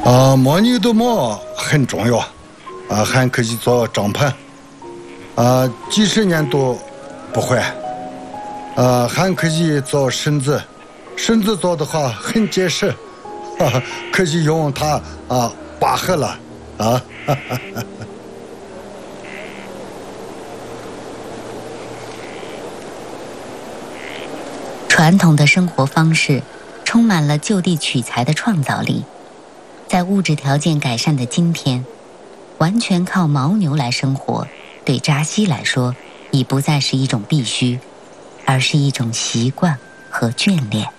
牦牛的毛很重要，还可以做帐篷，几十年都不坏，还可以做绳子，绳子做的话很结实，可以用它拔河了啊。 传统的生活方式充满了就地取材的创造力，在物质条件改善的今天，完全靠牦牛来生活，对扎西来说已不再是一种必须，而是一种习惯和眷恋。